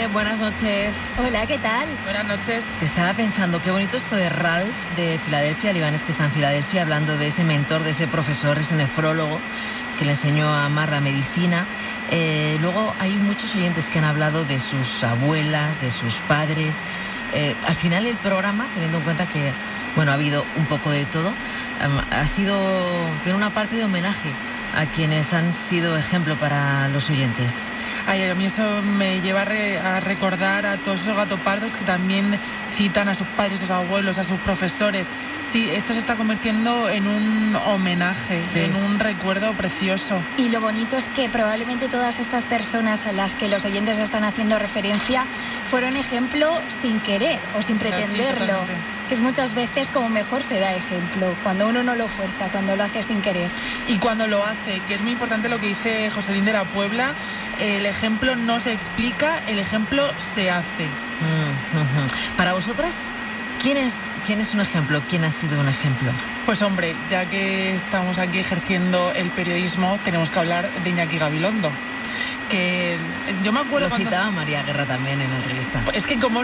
Irene, buenas noches. Hola, ¿qué tal? Buenas noches. Te estaba pensando, qué bonito esto de Ralph de Filadelfia, libanés que está en Filadelfia, hablando de ese mentor, de ese profesor, ese nefrólogo que le enseñó a amar la medicina. Luego hay muchos oyentes que han hablado de sus abuelas, de sus padres. Al final el programa, teniendo en cuenta que ha habido un poco de todo, tiene una parte de homenaje a quienes han sido ejemplo para los oyentes. Ay, a mí eso me lleva a recordar a todos esos gatopardos que también citan a sus padres, a sus abuelos, a sus profesores. Sí, esto se está convirtiendo en un homenaje, sí, en un recuerdo precioso. Y lo bonito es que probablemente todas estas personas a las que los oyentes están haciendo referencia fueron ejemplo sin querer o sin pretenderlo. Sí, que es muchas veces como mejor se da ejemplo, cuando uno no lo fuerza, cuando lo hace sin querer. Y cuando lo hace, que es muy importante lo que dice Joselín de la Puebla, el ejemplo no se explica, el ejemplo se hace. Para vosotras, ¿quién es un ejemplo? ¿Quién ha sido un ejemplo? Pues hombre, ya que estamos aquí ejerciendo el periodismo, tenemos que hablar de Iñaki Gabilondo. Que yo me acuerdo lo citaba María Guerra también en la entrevista. Es que como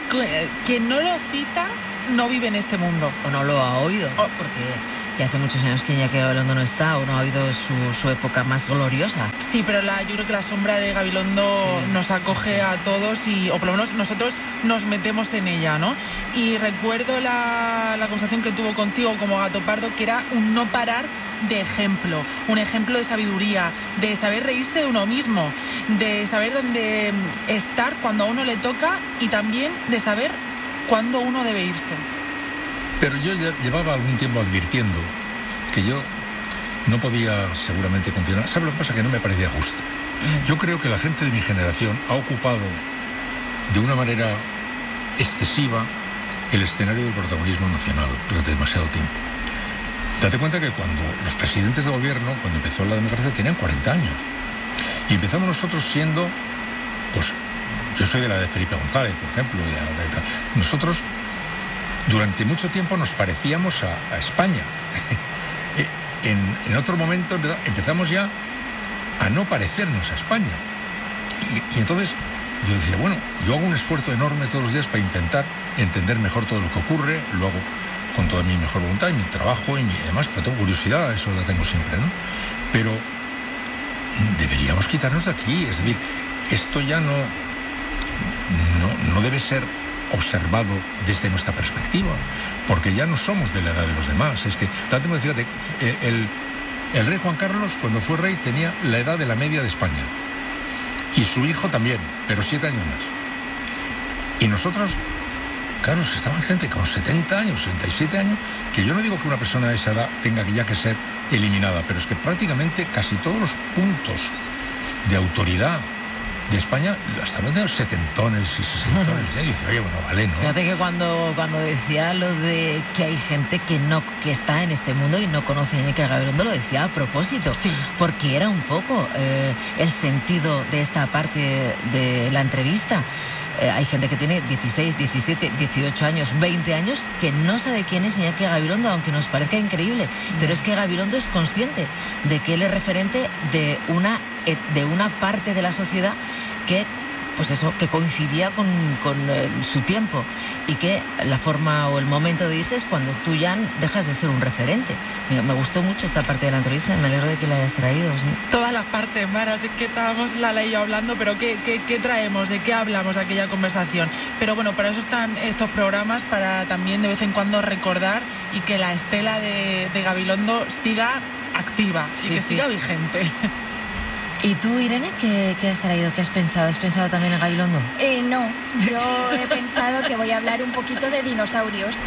quien no lo cita no vive en este mundo. O no lo ha oído, porque ya hace muchos años que Iñaki Gabilondo no está o no ha oído su época más gloriosa. Sí, pero yo creo que la sombra de Gabilondo nos acoge a todos y, o por lo menos nosotros nos metemos en ella, ¿no? Y recuerdo la conversación que tuvo contigo como Gato Pardo, que era un no parar de ejemplo, un ejemplo de sabiduría, de saber reírse de uno mismo, de saber dónde estar cuando a uno le toca y también de saber cuándo uno debe irse. Pero yo ya llevaba algún tiempo advirtiendo que yo no podía seguramente continuar. ¿Sabes lo que pasa? Que no me parecía justo. Yo creo que la gente de mi generación ha ocupado de una manera excesiva el escenario del protagonismo nacional durante demasiado tiempo. Date cuenta que cuando los presidentes de gobierno, cuando empezó la democracia, tenían 40 años. Y empezamos nosotros siendo, pues, yo soy de la de Felipe González, por ejemplo, nosotros durante mucho tiempo nos parecíamos a España. En otro momento empezamos ya a no parecernos a España. Y entonces yo decía, bueno, yo hago un esfuerzo enorme todos los días para intentar entender mejor todo lo que ocurre, lo hago con toda mi mejor voluntad y mi trabajo y además, pero tengo curiosidad, eso la tengo siempre, ¿no? Pero deberíamos quitarnos de aquí, es decir, esto ya no debe ser observado desde nuestra perspectiva, porque ya no somos de la edad de los demás. Es que, fíjate, el rey Juan Carlos, cuando fue rey, tenía la edad de la media de España. Y su hijo también, pero 7 años más. Y nosotros, claro, es que estaban gente con 70 años, 67 años, que yo no digo que una persona de esa edad tenga ya que ser eliminada, pero es que prácticamente casi todos los puntos de autoridad de España estaban de los setentones y sesentones. Y dice, oye, bueno, vale, ¿no? Fíjate que cuando decía lo de que hay gente que está en este mundo y no conoce a Iñaki Gabilondo, lo decía a propósito. Sí. Porque era un poco el sentido de esta parte de la entrevista. Hay gente que tiene 16, 17, 18 años, 20 años que no sabe quién es Iñaki Gabilondo, aunque nos parezca increíble. Pero es que Gabilondo es consciente de que él es referente de una parte de la sociedad que, pues eso, que coincidía con su tiempo, y que la forma o el momento de irse es cuando tú ya dejas de ser un referente. Me gustó mucho esta parte de la entrevista, me alegro de que la hayas traído, sí. Todas las partes, Mara, así que estábamos Lala y yo hablando, pero ¿qué traemos? ¿De qué hablamos de aquella conversación? Pero bueno, para eso están estos programas, para también de vez en cuando recordar y que la estela de Gabilondo siga activa y que siga vigente. ¿Y tú, Irene, qué has traído? ¿Qué has pensado? ¿Has pensado también en Gabilondo? No, yo he pensado que voy a hablar un poquito de dinosaurios.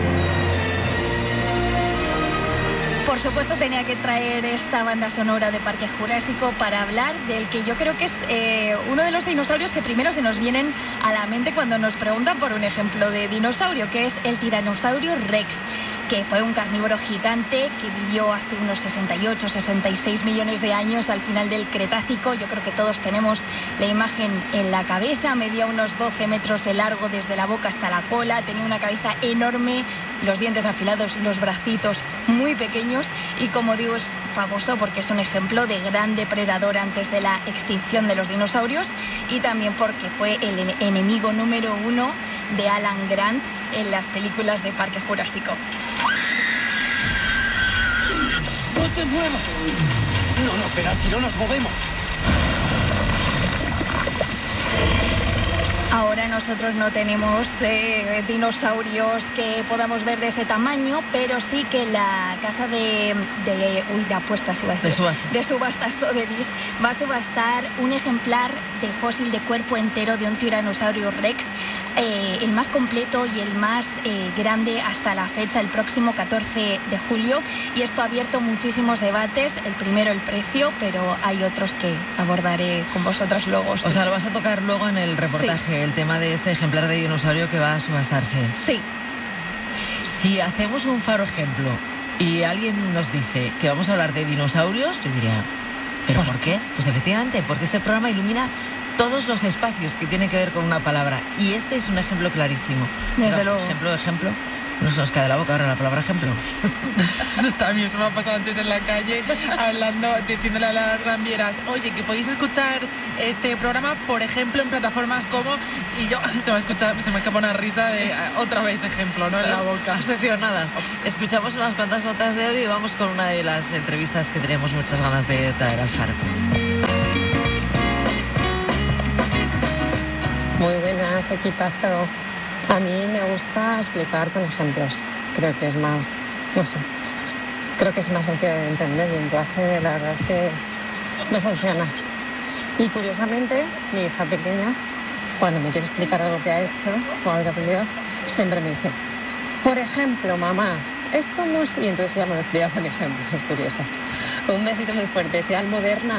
Por supuesto tenía que traer esta banda sonora de Parque Jurásico para hablar del que yo creo que es uno de los dinosaurios que primero se nos vienen a la mente cuando nos preguntan por un ejemplo de dinosaurio, que es el Tiranosaurio Rex. que fue un carnívoro gigante que vivió hace unos 68, 66 millones de años al final del Cretácico. Yo creo que todos tenemos la imagen en la cabeza. Medía unos 12 metros de largo desde la boca hasta la cola, tenía una cabeza enorme, los dientes afilados, los bracitos muy pequeños y, como digo, es famoso porque es un ejemplo de gran depredador antes de la extinción de los dinosaurios y también porque fue el enemigo número 1 de Alan Grant en las películas de Parque Jurásico. ¡No te muevas! No nos verás si no nos movemos. Ahora nosotros no tenemos dinosaurios que podamos ver de ese tamaño, pero sí que la casa de apuestas, iba a decir, de subastas Sotheby's va a subastar un ejemplar de fósil de cuerpo entero de un Tyrannosaurus Rex, el más completo y el más grande hasta la fecha, el próximo 14 de julio. Y esto ha abierto muchísimos debates. El primero, el precio, pero hay otros que abordaré con vosotras luego. O sea, lo vas a tocar luego en el reportaje, sí. El tema de este ejemplar de dinosaurio que va a subastarse. Sí. Si hacemos un faro ejemplo y alguien nos dice que vamos a hablar de dinosaurios, yo diría, ¿pero por qué? Pues efectivamente, porque este programa ilumina todos los espacios que tienen que ver con una palabra. Y este es un ejemplo clarísimo. Desde luego. Ejemplo. No se nos cae de la boca ahora la palabra ejemplo. También se me ha pasado antes en la calle, diciéndole a las gambieras, oye, que podéis escuchar este programa, por ejemplo, en plataformas como... Y yo, se me escapa una risa de otra vez ejemplo, ¿no? En la boca. Obsesionadas. Escuchamos unas cuantas notas de audio y vamos con una de las entrevistas que teníamos muchas ganas de traer al faro. Muy buenas, equipazo. A mí me gusta explicar con ejemplos. Creo que es más, creo que es más sencillo de entender y en clase la verdad es que me funciona. Y curiosamente, mi hija pequeña, cuando me quiere explicar algo que ha hecho o algo que ha aprendido, siempre me dice, por ejemplo, mamá, es como si... Y entonces ya me lo explica con ejemplos, es curioso. Un besito muy fuerte, sea moderna.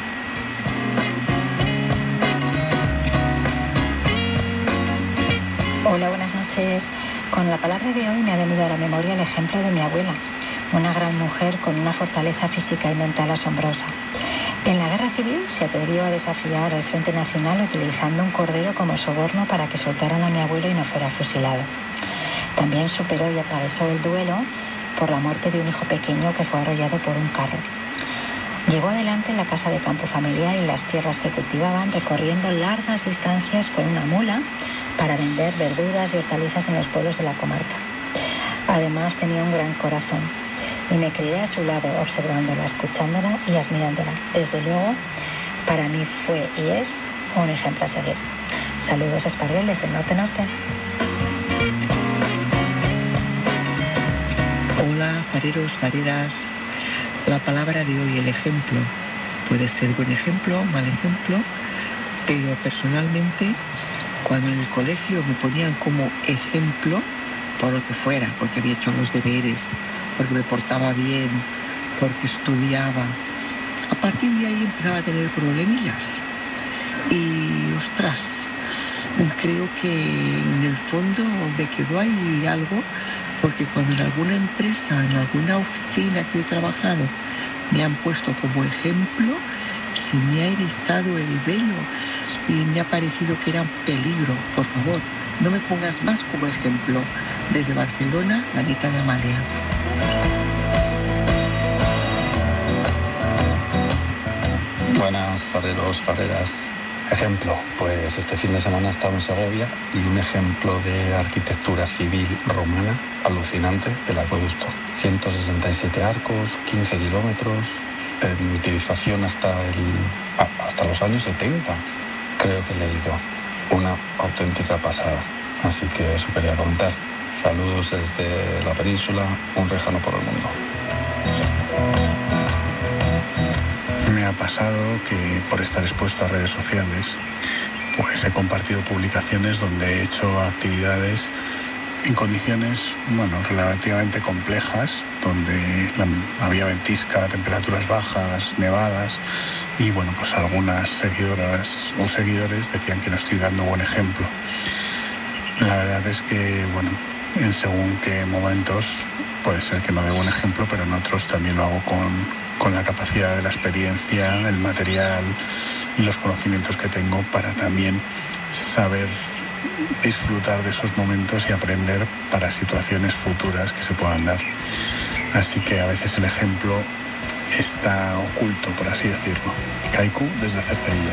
Hola, buenas noches. Con la palabra de hoy me ha venido a la memoria el ejemplo de mi abuela, una gran mujer con una fortaleza física y mental asombrosa. En la Guerra Civil se atrevió a desafiar al Frente Nacional utilizando un cordero como soborno para que soltaran a mi abuelo y no fuera fusilado. También superó y atravesó el duelo por la muerte de un hijo pequeño que fue arrollado por un carro. Llevó adelante la casa de campo familiar y las tierras que cultivaban, recorriendo largas distancias con una mula para vender verduras y hortalizas en los pueblos de la comarca. Además, tenía un gran corazón y me quedé a su lado observándola, escuchándola y admirándola. Desde luego, para mí fue y es un ejemplo a seguir. Saludos espargueles del norte-norte. Hola, fareros, fareras. La palabra de hoy, el ejemplo, puede ser buen ejemplo, mal ejemplo, pero personalmente, cuando en el colegio me ponían como ejemplo, por lo que fuera, porque había hecho los deberes, porque me portaba bien, porque estudiaba, a partir de ahí empezaba a tener problemillas. Y, ostras, creo que en el fondo me quedó ahí algo, porque cuando en alguna empresa, en alguna oficina que he trabajado, me han puesto como ejemplo, se me ha erizado el velo y me ha parecido que era un peligro. Por favor, no me pongas más como ejemplo. Desde Barcelona, la Anita de Amalia. Buenas, fareros, fareras. Ejemplo, pues este fin de semana he estado en Segovia y un ejemplo de arquitectura civil romana alucinante, el acueducto. 167 arcos, 15 kilómetros, en utilización hasta los años 70, creo que he leído. Una auténtica pasada, así que eso quería comentar. Saludos desde la península, un rejano por el mundo. Me ha pasado que por estar expuesto a redes sociales, pues he compartido publicaciones donde he hecho actividades en condiciones, relativamente complejas, donde había ventisca, temperaturas bajas, nevadas, y pues algunas seguidoras o seguidores decían que no estoy dando buen ejemplo. La verdad es que, en según qué momentos puede ser que no dé buen ejemplo, pero en otros también lo hago con la capacidad de la experiencia, el material y los conocimientos que tengo para también saber disfrutar de esos momentos y aprender para situaciones futuras que se puedan dar. Así que a veces el ejemplo está oculto, por así decirlo. Kaiku desde Cercerilla.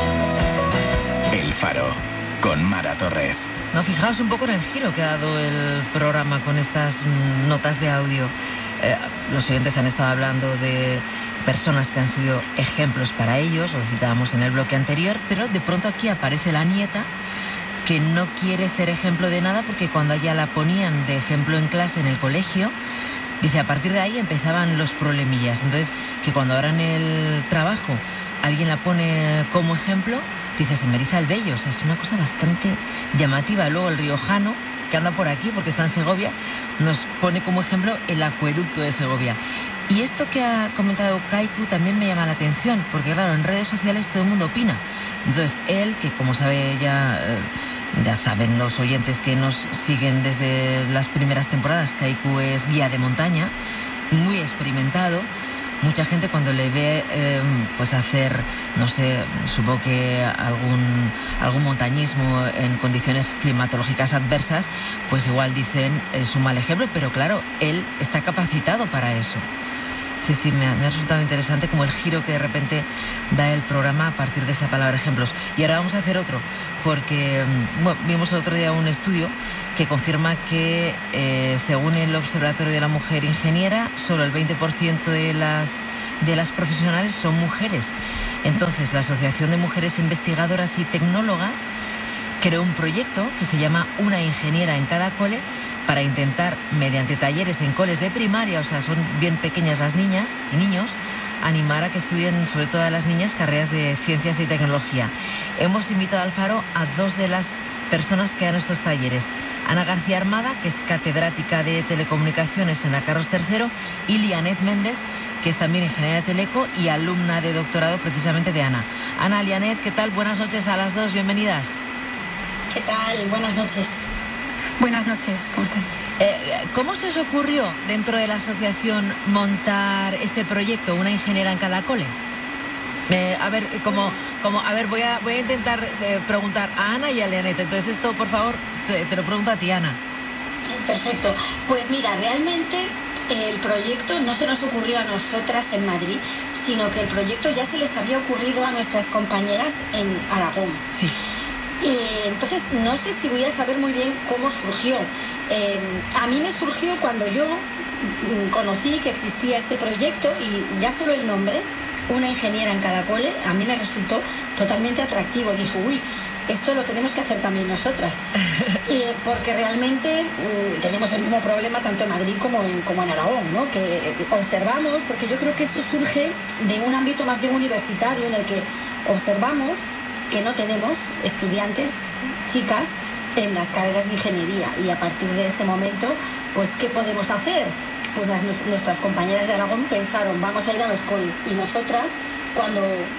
El Faro, con Mara Torres. No, fijaos un poco en el giro que ha dado el programa con estas notas de audio. Los oyentes han estado hablando de personas que han sido ejemplos para ellos, lo citábamos en el bloque anterior, pero de pronto aquí aparece la nieta que no quiere ser ejemplo de nada porque cuando ella la ponían de ejemplo en clase en el colegio, dice, a partir de ahí empezaban los problemillas. Entonces, que cuando ahora en el trabajo alguien la pone como ejemplo, dice, se me eriza el vello. O sea, es una cosa bastante llamativa. Luego el riojano, que anda por aquí porque está en Segovia, nos pone como ejemplo el acueducto de Segovia. Y esto que ha comentado Kaiku también me llama la atención, porque claro, en redes sociales todo el mundo opina. Entonces él, que como sabe ya saben los oyentes que nos siguen desde las primeras temporadas, Kaiku es guía de montaña, muy experimentado. Mucha gente cuando le ve pues hacer, no sé, supongo que algún montañismo en condiciones climatológicas adversas, pues igual dicen es un mal ejemplo, pero claro, él está capacitado para eso. Sí, me ha resultado interesante como el giro que de repente da el programa a partir de esa palabra ejemplos. Y ahora vamos a hacer otro, porque vimos el otro día un estudio que confirma que según el Observatorio de la Mujer Ingeniera, solo el 20% de las profesionales son mujeres. Entonces, la Asociación de Mujeres Investigadoras y Tecnólogas creó un proyecto que se llama Una ingeniera en cada cole, para intentar, mediante talleres en coles de primaria, o sea, son bien pequeñas las niñas y niños, animar a que estudien, sobre todo a las niñas, carreras de ciencias y tecnología. Hemos invitado al Faro a dos de las personas que dan estos talleres. Ana García Armada, que es catedrática de Telecomunicaciones en la Carlos III, y Lianet Méndez, que es también ingeniera de Teleco y alumna de doctorado precisamente de Ana. Ana, Lianet, ¿qué tal? Buenas noches a las dos, bienvenidas. ¿Qué tal? Buenas noches. Buenas noches, ¿cómo estáis? ¿Cómo se os ocurrió dentro de la asociación montar este proyecto, Una ingeniera en cada cole? Voy a intentar preguntar a Ana y a Lianet. Entonces esto, por favor, te lo pregunto a ti, Ana. Perfecto. Pues mira, realmente el proyecto no se nos ocurrió a nosotras en Madrid, sino que el proyecto ya se les había ocurrido a nuestras compañeras en Aragón. Sí. Entonces, no sé si voy a saber muy bien cómo surgió. A mí me surgió cuando yo conocí que existía ese proyecto y ya solo el nombre, Una ingeniera en cada cole, a mí me resultó totalmente atractivo. Dije, uy, esto lo tenemos que hacer también nosotras. Porque realmente tenemos el mismo problema tanto en Madrid como en Aragón, ¿no? Que observamos, porque yo creo que esto surge de un ámbito más bien universitario en el que observamos que no tenemos estudiantes chicas en las carreras de ingeniería, y a partir de ese momento, pues ¿qué podemos hacer? Pues nuestras compañeras de Aragón pensaron, vamos a ir a los coles, y nosotras cuando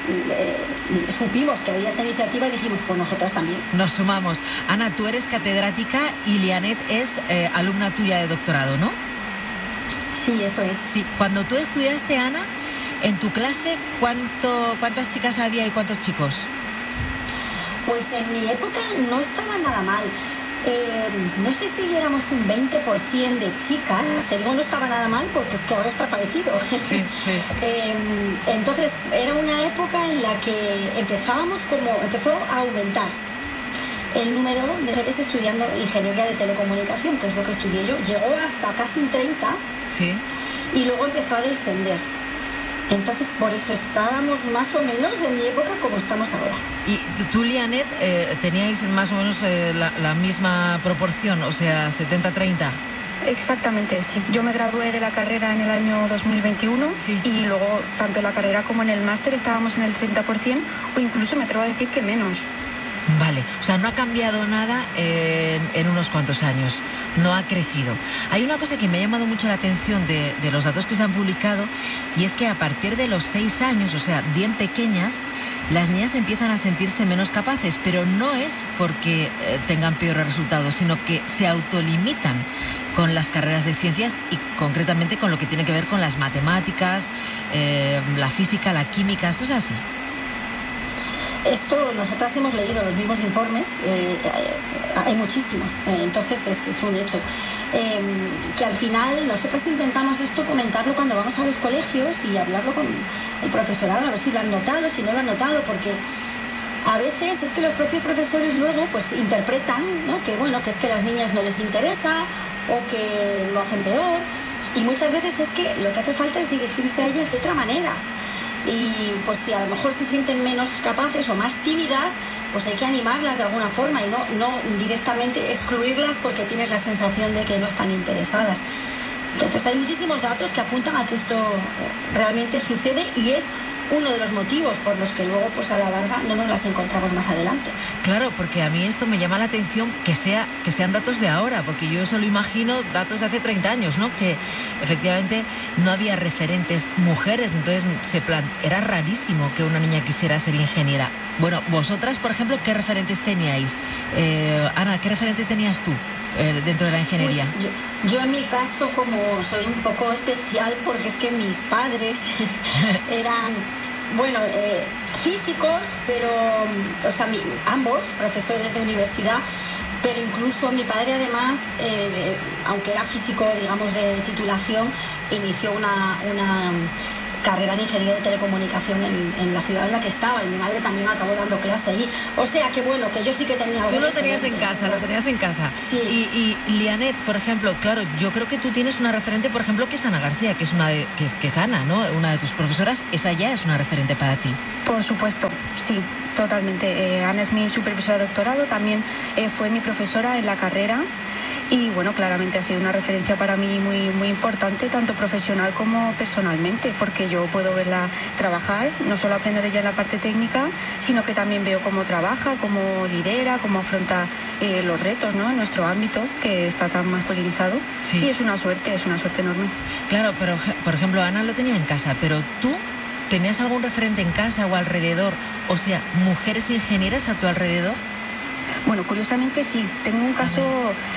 supimos que había esta iniciativa dijimos, pues nosotras también. Nos sumamos. Ana, tú eres catedrática y Lianet es alumna tuya de doctorado, ¿no? Sí, eso es. Sí. Cuando tú estudiaste, Ana, en tu clase, ¿cuántas chicas había y cuántos chicos? Pues en mi época no estaba nada mal. No sé si éramos un 20% de chicas. Te digo, no estaba nada mal porque es que ahora está parecido. Sí. Entonces, era una época en la que empezó a aumentar el número de mujeres estudiando ingeniería de telecomunicación, que es lo que estudié yo. Llegó hasta casi un 30%. Sí. Y luego empezó a descender. Entonces, por eso estábamos más o menos en mi época como estamos ahora. ¿Y tú, Lianet, teníais más o menos la misma proporción, o sea, 70-30? Exactamente, sí. Yo me gradué de la carrera en el año 2021, sí. Y luego, tanto en la carrera como en el máster, estábamos en el 30%, o incluso me atrevo a decir que menos. Vale, o sea, no ha cambiado nada en unos cuantos años, no ha crecido. Hay una cosa que me ha llamado mucho la atención de los datos que se han publicado, y es que a partir de los 6 años, o sea, bien pequeñas, las niñas empiezan a sentirse menos capaces, pero no es porque tengan peores resultados, sino que se autolimitan con las carreras de ciencias y concretamente con lo que tiene que ver con las matemáticas, la física, la química. ¿Esto es así? Esto, nosotras hemos leído los mismos informes, hay muchísimos, entonces es un hecho. Que al final nosotras intentamos esto comentarlo cuando vamos a los colegios y hablarlo con el profesorado, a ver si lo han notado, si no lo han notado, porque a veces es que los propios profesores luego pues interpretan, ¿no? Que bueno, que es que a las niñas no les interesa o que lo hacen peor, y muchas veces es que lo que hace falta es dirigirse a ellas de otra manera. Y pues si a lo mejor se sienten menos capaces o más tímidas, pues hay que animarlas de alguna forma y no directamente excluirlas porque tienes la sensación de que no están interesadas. Entonces hay muchísimos datos que apuntan a que esto realmente sucede, y es uno de los motivos por los que luego pues a la larga no nos las encontramos más adelante. Claro, porque a mí esto me llama la atención que sean datos de ahora, porque yo solo imagino datos de hace 30 años, ¿no? Que efectivamente no había referentes mujeres, entonces era rarísimo que una niña quisiera ser ingeniera. Bueno, vosotras, por ejemplo, ¿qué referentes teníais? Ana, ¿qué referente tenías tú dentro de la ingeniería? Yo en mi caso, como soy un poco especial, porque es que mis padres eran, bueno, físicos, pero, o sea, ambos profesores de universidad, pero incluso mi padre además, aunque era físico, digamos, de titulación, inició una carrera de ingeniería de telecomunicación en la ciudad en la que estaba, y mi madre también acabó dando clase allí. O sea que bueno, que yo sí que tenía... Tú lo tenías en casa, lo tenías en casa. Sí. Y Lianet, por ejemplo, claro, yo creo que tú tienes una referente, por ejemplo, que es Ana García, que es Ana, ¿no? Una de tus profesoras, esa ya es una referente para ti. Por supuesto, sí, totalmente. Ana es mi supervisora de doctorado, también fue mi profesora en la carrera. Y bueno, claramente ha sido una referencia para mí muy, muy importante, tanto profesional como personalmente, porque yo puedo verla trabajar, no solo aprendo de ella en la parte técnica, sino que también veo cómo trabaja, cómo lidera, cómo afronta los retos, ¿no? En nuestro ámbito, que está tan masculinizado. Sí. Y es una suerte enorme. Claro, pero por ejemplo, Ana lo tenía en casa, pero tú... ¿Tenías algún referente en casa o alrededor? O sea, ¿mujeres ingenieras a tu alrededor? Bueno, curiosamente sí. Tengo un caso,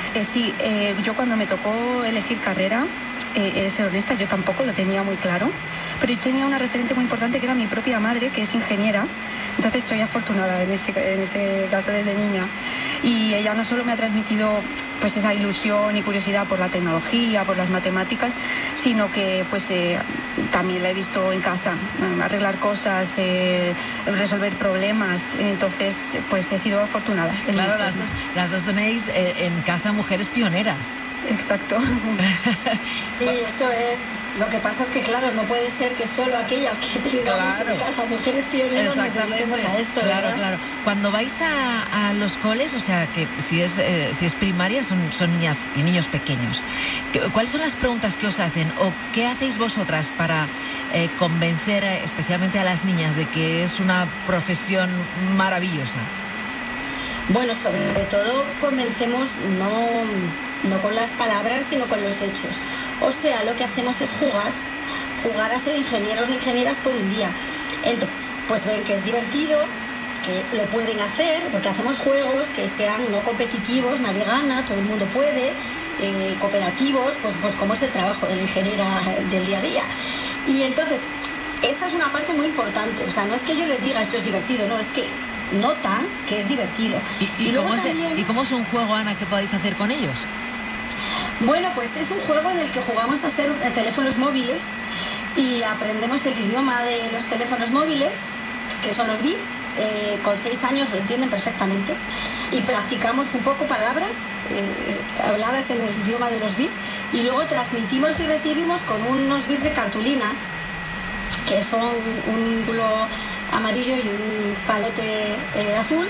yo cuando me tocó elegir carrera, he de ser honesta, yo tampoco lo tenía muy claro, pero yo tenía una referente muy importante que era mi propia madre, que es ingeniera. Entonces soy afortunada en ese caso desde niña. Y ella no solo me ha transmitido pues esa ilusión y curiosidad por la tecnología, por las matemáticas, sino que pues también la he visto en casa, arreglar cosas, resolver problemas. Entonces pues he sido afortunada. Claro, las dos tenéis en casa mujeres pioneras. Exacto. Sí, eso es. Lo que pasa es que, claro, no puede ser que solo aquellas que tengamos en casa mujeres pioneras nos dediquemos a esto, claro, ¿verdad? Claro. Cuando vais a los coles, o sea, que si es primaria, son niñas y niños pequeños, ¿cuáles son las preguntas que os hacen o qué hacéis vosotras para convencer especialmente a las niñas de que es una profesión maravillosa? Bueno, sobre todo convencemos no con las palabras, sino con los hechos. O sea, lo que hacemos es jugar a ser ingenieros e ingenieras por un día. Entonces, pues ven que es divertido, que lo pueden hacer, porque hacemos juegos que sean no competitivos, nadie gana, todo el mundo puede, cooperativos, pues como es el trabajo de la ingeniera del día a día. Y entonces, esa es una parte muy importante. O sea, no es que yo les diga esto es divertido, no, es que notan que es divertido. ¿Y cómo es un juego, Ana, que podéis hacer con ellos? Bueno, pues es un juego en el que jugamos a hacer teléfonos móviles y aprendemos el idioma de los teléfonos móviles, que son los bits. Con 6 años lo entienden perfectamente, y practicamos un poco palabras habladas en el idioma de los bits, y luego transmitimos y recibimos con unos bits de cartulina, que son un bulo amarillo y un palote azul,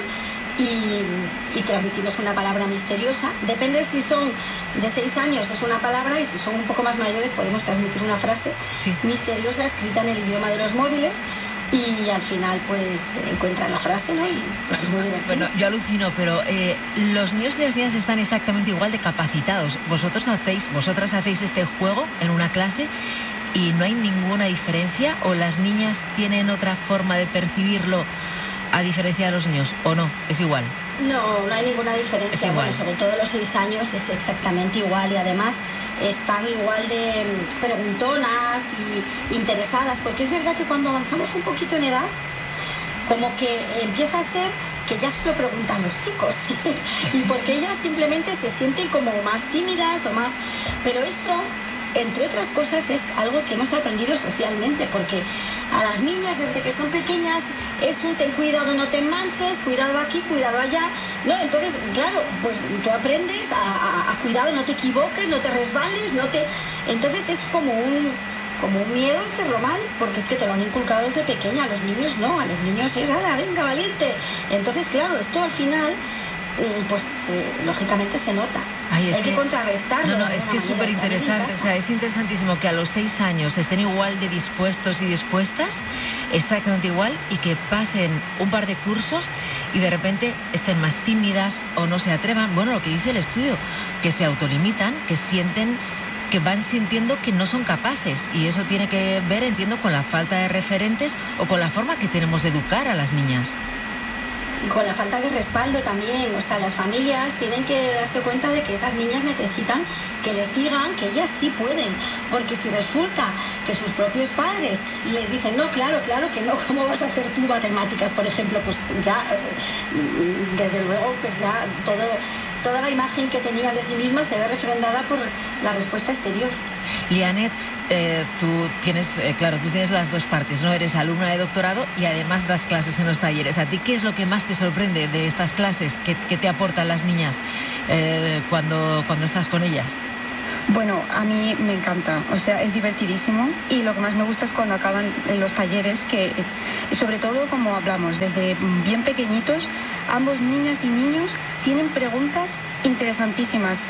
y transmitimos una palabra misteriosa. Depende si son de 6 años es una palabra, y si son un poco más mayores podemos transmitir una frase misteriosa escrita en el idioma de los móviles. y al final pues encuentran la frase, ¿no? Y pues es muy divertido. Bueno, yo alucino, pero los niños y las niñas están exactamente igual de capacitados. Vosotras hacéis este juego en una clase y no hay ninguna diferencia, o las niñas tienen otra forma de percibirlo a diferencia de los niños, o no, es igual. No hay ninguna diferencia. Bueno, sobre todo los 6 años es exactamente igual, y además están igual de preguntonas y interesadas, porque es verdad que cuando avanzamos un poquito en edad, como que empieza a ser que ya se lo preguntan los chicos y porque ellas simplemente se sienten como más tímidas o más... Pero eso, entre otras cosas, es algo que hemos aprendido socialmente, porque a las niñas desde que son pequeñas es un ten cuidado, no te manches, cuidado aquí, cuidado allá, ¿no? Entonces, claro, pues tú aprendes a cuidado, no te equivoques, no te resbales, Entonces es como un miedo a hacerlo mal, porque es que te lo han inculcado desde pequeña. A los niños no, a los niños es, ¡hala, venga, valiente! Entonces, claro, esto al final, pues lógicamente se nota. Hay que contrarrestarlo. No, es que es súper interesante. O sea, es interesantísimo que a los 6 años estén igual de dispuestos y dispuestas, exactamente igual, y que pasen un par de cursos y de repente estén más tímidas o no se atrevan. Bueno, lo que dice el estudio, que se autolimitan, que van sintiendo que no son capaces, y eso tiene que ver, entiendo, con la falta de referentes o con la forma que tenemos de educar a las niñas. Y con la falta de respaldo también. O sea, las familias tienen que darse cuenta de que esas niñas necesitan que les digan que ellas sí pueden, porque si resulta que sus propios padres les dicen no, claro que no, ¿cómo vas a hacer tú matemáticas, por ejemplo? Pues ya, desde luego, pues ya toda la imagen que tenía de sí misma se ve refrendada por la respuesta exterior. Lianet, tú tienes las dos partes, ¿no? Eres alumna de doctorado y además das clases en los talleres. ¿A ti qué es lo que más te sorprende de estas clases? ¿Qué te aportan las niñas cuando estás con ellas? Bueno, a mí me encanta, o sea, es divertidísimo, y lo que más me gusta es cuando acaban los talleres, que sobre todo, como hablamos, desde bien pequeñitos, ambos, niñas y niños, tienen preguntas interesantísimas.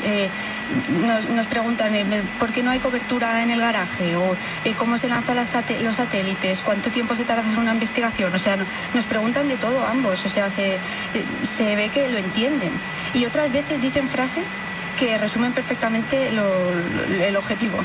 Nos preguntan por qué no hay cobertura en el garaje, o cómo se lanzan los satélites, cuánto tiempo se tarda en hacer una investigación. O sea, nos preguntan de todo ambos, o sea, se ve que lo entienden. Y otras veces dicen frases que resumen perfectamente el objetivo.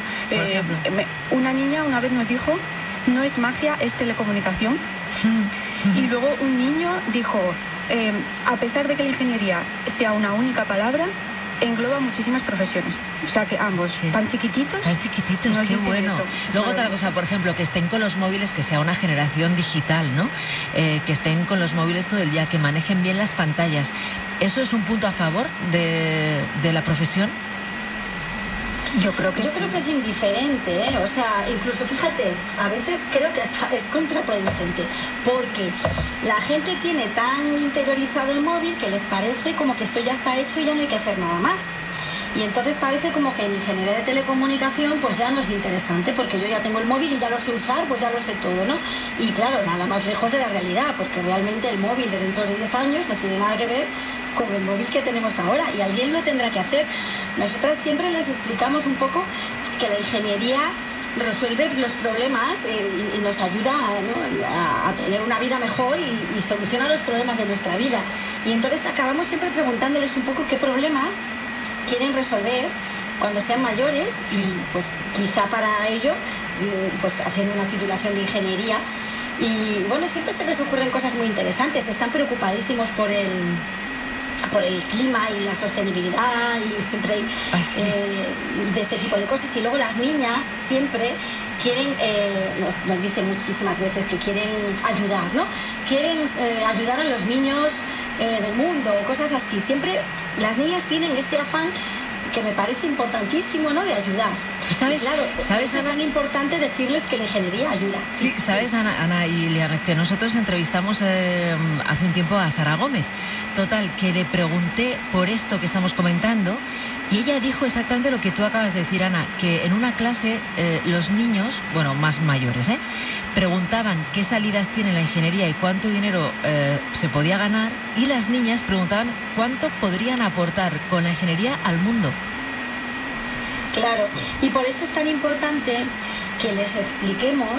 Una niña una vez nos dijo, no es magia, es telecomunicación. Y luego un niño dijo, a pesar de que la ingeniería sea una única palabra, engloba muchísimas profesiones. O sea que ambos, tan chiquititos, qué bueno. Eso. Luego otra cosa, por ejemplo, que estén con los móviles, que sea una generación digital, ¿no? Que estén con los móviles todo el día, que manejen bien las pantallas. ¿Eso es un punto a favor de la profesión? Yo creo que es indiferente, ¿eh? O sea, incluso fíjate, a veces creo que hasta es contraproducente, porque la gente tiene tan interiorizado el móvil que les parece como que esto ya está hecho y ya no hay que hacer nada más. Y entonces parece como que en ingeniería de telecomunicación pues ya no es interesante, porque yo ya tengo el móvil y ya lo sé usar, pues ya lo sé todo, ¿no? Y claro, nada más lejos de la realidad, porque realmente el móvil de dentro de 10 años no tiene nada que ver con el móvil que tenemos ahora, y alguien lo tendrá que hacer. Nosotras siempre les explicamos un poco que la ingeniería resuelve los problemas y nos ayuda, ¿no?, a tener una vida mejor y soluciona los problemas de nuestra vida. Y entonces acabamos siempre preguntándoles un poco qué problemas quieren resolver cuando sean mayores, y pues quizá para ello pues haciendo una titulación de ingeniería. Y bueno, siempre se les ocurren cosas muy interesantes. Están preocupadísimos por el clima y la sostenibilidad, y siempre hay de ese tipo de cosas. Y luego las niñas siempre quieren, nos dicen muchísimas veces que quieren ayudar, ¿no? Quieren ayudar a los niños del mundo, cosas así. Siempre las niñas tienen ese afán que me parece importantísimo, ¿no?, de ayudar. ¿Sabes? Y claro, ¿sabes, es tan importante decirles que la ingeniería ayuda. Sí, sabes, Ana y Lianet, nosotros entrevistamos hace un tiempo a Sara Gómez. Total, que le pregunté por esto que estamos comentando, y ella dijo exactamente lo que tú acabas de decir, Ana, que en una clase los niños, bueno, más mayores, preguntaban qué salidas tiene la ingeniería y cuánto dinero se podía ganar, y las niñas preguntaban cuánto podrían aportar con la ingeniería al mundo. Claro, y por eso es tan importante que les expliquemos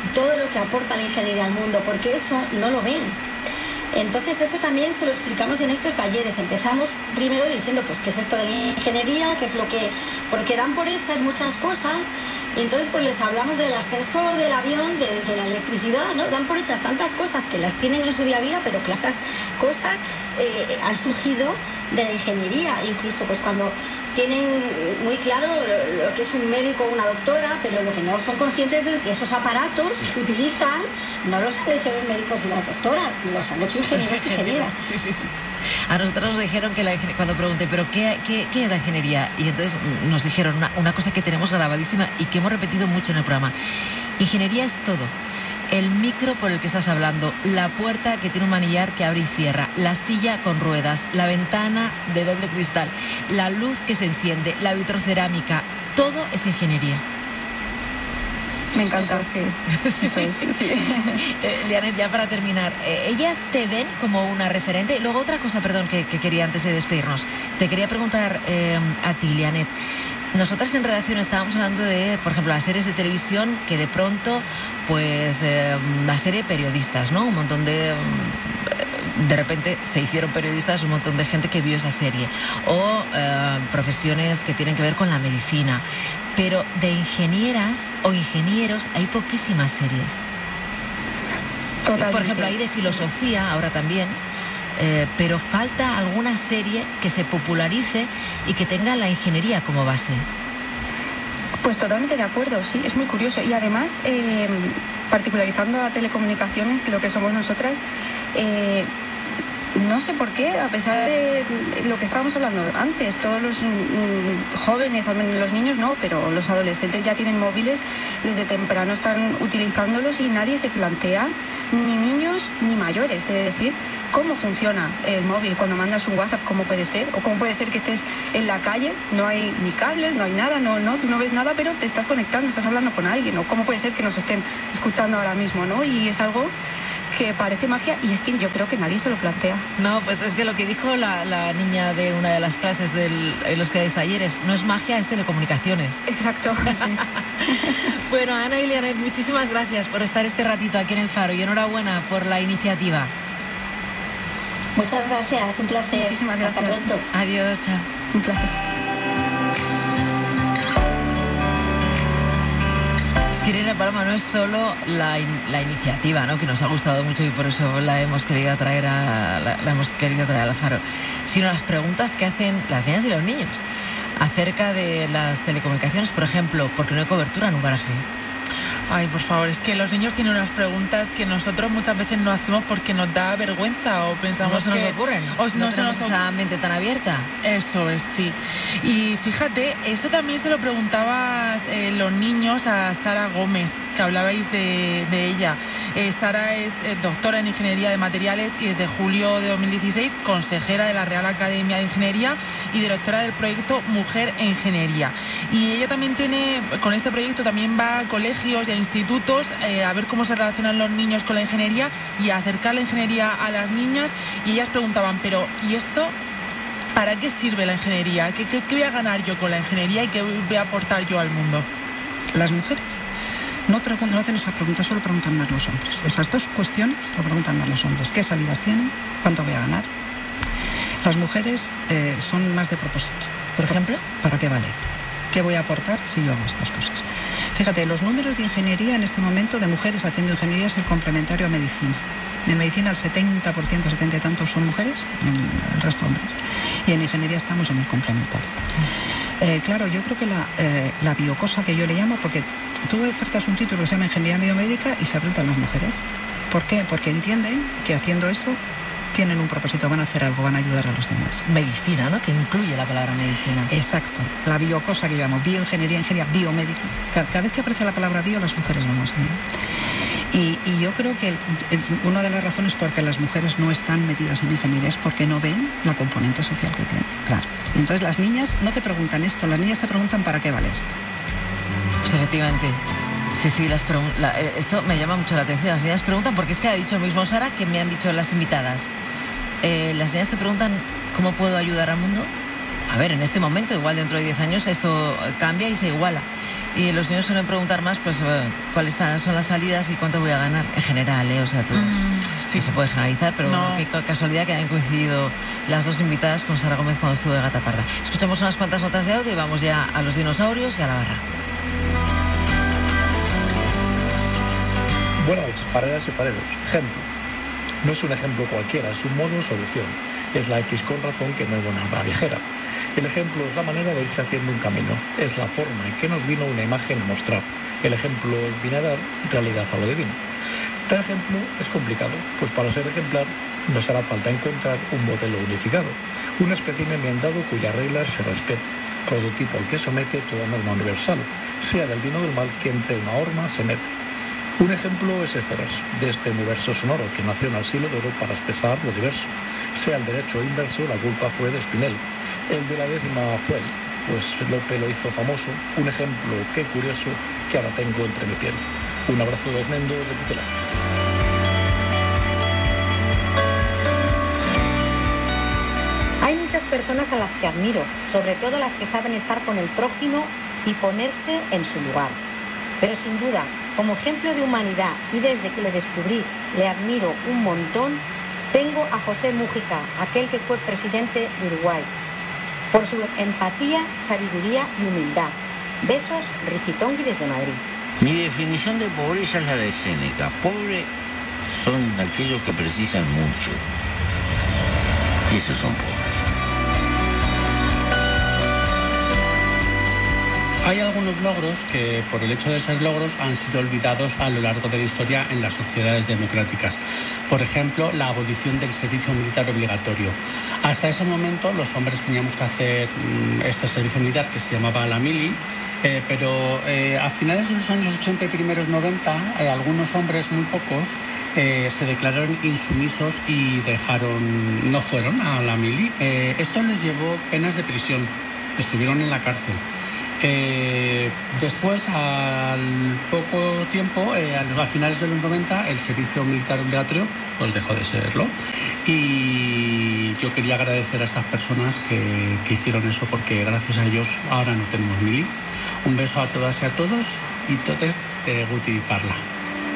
todo lo que aporta la ingeniería al mundo, porque eso no lo ven. Entonces eso también se lo explicamos en estos talleres. Empezamos primero diciendo pues qué es esto de la ingeniería, qué es lo que... porque dan por esas muchas cosas, y entonces pues les hablamos del ascensor, del avión, de la electricidad, ¿no? Dan por hechas tantas cosas que las tienen en su día a día, pero que esas cosas han surgido de la ingeniería. Incluso pues cuando tienen muy claro lo que es un médico o una doctora, pero lo que no son conscientes es que esos aparatos que utilizan no los han hecho los médicos y las doctoras, los han hecho ingenieros y ingenieras. Sí. A nosotros nos dijeron que cuando pregunté, ¿pero qué es la ingeniería? Y entonces nos dijeron una cosa que tenemos grabadísima y que hemos repetido mucho en el programa. Ingeniería es todo. El micro por el que estás hablando, la puerta que tiene un manillar que abre y cierra, la silla con ruedas, la ventana de doble cristal, la luz que se enciende, la vitrocerámica, todo es ingeniería. Me encanta, sí. Eso es, sí. Lianet, ya para terminar, ellas te ven como una referente. Y luego otra cosa, perdón, que quería antes de despedirnos. Te quería preguntar a ti, Lianet. Nosotras en redacción estábamos hablando de, por ejemplo, las series de televisión que de pronto, pues, la serie periodistas, ¿no? Un montón de repente se hicieron periodistas un montón de gente que vio esa serie. O profesiones que tienen que ver con la medicina. Pero de ingenieras o ingenieros hay poquísimas series. Totalmente. Por ejemplo, hay de filosofía, sí. Ahora también. Pero falta alguna serie que se popularice y que tenga la ingeniería como base. Pues totalmente de acuerdo, sí, es muy curioso. Y además, particularizando a telecomunicaciones, lo que somos nosotras, no sé por qué, a pesar de lo que estábamos hablando antes, todos los jóvenes, al menos los niños no, pero los adolescentes ya tienen móviles, desde temprano están utilizándolos y nadie se plantea, ni niños ni mayores, es decir, cómo funciona el móvil cuando mandas un WhatsApp, cómo puede ser, o cómo puede ser que estés en la calle, no hay ni cables, no hay nada, tú no ves nada, pero te estás conectando, estás hablando con alguien, o cómo puede ser que nos estén escuchando ahora mismo, ¿no? Y es algo que parece magia y es que yo creo que nadie se lo plantea. No, pues es que lo que dijo la niña de una de las clases en los que dais talleres, no es magia, es telecomunicaciones. Exacto, sí. Bueno, Ana y Lianet, muchísimas gracias por estar este ratito aquí en El Faro y enhorabuena por la iniciativa. Muchas gracias, un placer. Muchísimas gracias. Hasta pronto. Adiós, chao. Un placer. Irene Palma, no es solo la iniciativa, ¿no?, que nos ha gustado mucho y por eso la hemos querido traer al Faro, sino las preguntas que hacen las niñas y los niños acerca de las telecomunicaciones. Por ejemplo, ¿por qué no hay cobertura en un garaje? Ay, por favor, es que los niños tienen unas preguntas que nosotros muchas veces no hacemos porque nos da vergüenza o pensamos no se nos ocurren, no se nos esa mente tan abierta. Eso es, sí. Y fíjate, eso también se lo preguntabas los niños a Sara Gómez, que hablabais de ella. Sara es doctora en Ingeniería de Materiales y desde julio de 2016 consejera de la Real Academia de Ingeniería y directora del proyecto Mujer en Ingeniería. Y ella también con este proyecto también va a colegios y a institutos a ver cómo se relacionan los niños con la ingeniería y a acercar la ingeniería a las niñas. Y ellas preguntaban, pero ¿y esto para qué sirve la ingeniería? ¿Qué voy a ganar yo con la ingeniería y qué voy a aportar yo al mundo? Las mujeres no hacen esa pregunta, solo preguntan más los hombres. Esas dos cuestiones lo preguntan más los hombres. ¿Qué salidas tienen? ¿Cuánto voy a ganar? Las mujeres son más de propósito. ¿Por ejemplo? ¿Para qué vale? ¿Qué voy a aportar si yo hago estas cosas? Fíjate, los números de ingeniería en este momento de mujeres haciendo ingeniería es el complementario a medicina. En medicina el 70%, 70 y tantos son mujeres, el resto hombres. Y en ingeniería estamos en el complementario. Claro, yo creo que la biocosa que yo le llamo, porque tú ofertas un título que se llama Ingeniería Biomédica y se apuntan las mujeres. ¿Por qué? Porque entienden que haciendo eso tienen un propósito, van a hacer algo, van a ayudar a los demás. Medicina, ¿no?, que incluye la palabra medicina. Exacto, la biocosa que yo llamo bioingeniería, ingeniería biomédica. Cada vez que aparece la palabra bio, las mujeres vamos ahí. Y yo creo que una de las razones por que las mujeres no están metidas en ingeniería es porque no ven la componente social que tienen. Claro. Y entonces las niñas no te preguntan esto, las niñas te preguntan ¿para qué vale esto? Pues efectivamente. Sí, esto me llama mucho la atención. Las niñas preguntan, porque es que ha dicho el mismo Sara que me han dicho las invitadas. Las niñas te preguntan ¿cómo puedo ayudar al mundo? A ver, en este momento, igual dentro de 10 años, esto cambia y se iguala. Y los niños suelen preguntar más, pues, cuáles son las salidas y cuánto voy a ganar. En general, o sea, todos. Sí, se puede generalizar, pero no. Qué casualidad que hayan coincidido las dos invitadas con Sara Gómez cuando estuvo de Gata Parda. Escuchamos unas cuantas notas de audio y vamos ya a los dinosaurios y a la barra. Buenas noches, pareras y pareros. Ejemplo. No es un ejemplo cualquiera, es un modo de solución. Es la X con razón que no es buena viajera. El ejemplo es la manera de irse haciendo un camino. Es la forma en que nos vino una imagen a mostrar. El ejemplo viene a dar realidad a lo divino. Dar ejemplo es complicado, pues para ser ejemplar nos hará falta encontrar un modelo unificado, un espécimen bien dado cuyas reglas se respeten, prototipo al que somete toda norma universal, sea del bien o del mal que entre una horma se mete. Un ejemplo es este verso, de este universo sonoro que nació en el siglo de oro para expresar lo diverso. Sea el derecho inverso, la culpa fue de Spinel. El de la décima fue él, pues Lope lo hizo famoso. Un ejemplo, qué curioso, que ahora tengo entre mi piel. Un abrazo desmendo de tutela. Hay muchas personas a las que admiro, sobre todo las que saben estar con el prójimo y ponerse en su lugar. Pero sin duda, como ejemplo de humanidad y desde que le descubrí, le admiro un montón, tengo a José Mújica, aquel que fue presidente de Uruguay, por su empatía, sabiduría y humildad. Besos, Ricitongui desde Madrid. Mi definición de pobreza es la de Séneca. Pobre son aquellos que precisan mucho. Y esos son pobres. Hay algunos logros que, por el hecho de ser logros, han sido olvidados a lo largo de la historia en las sociedades democráticas. Por ejemplo, la abolición del servicio militar obligatorio. Hasta ese momento los hombres teníamos que hacer este servicio militar que se llamaba la mili, pero a finales de los años 80 y primeros 90, algunos hombres, muy pocos, se declararon insumisos y no fueron a la mili. Esto les llevó penas de prisión, estuvieron en la cárcel. Después, al poco tiempo, a finales de los 90, el servicio militar obligatorio pues dejó de serlo. Y yo quería agradecer a estas personas que hicieron eso, porque gracias a ellos ahora no tenemos mili. Un beso a todas y a todos, y totes de Guti Parla.